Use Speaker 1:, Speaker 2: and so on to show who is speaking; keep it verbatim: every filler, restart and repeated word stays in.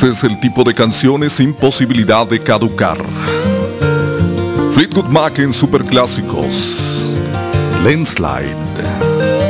Speaker 1: Este es el tipo de canciones sin posibilidad de caducar. Fleetwood Mac en Superclásicos. Landslide.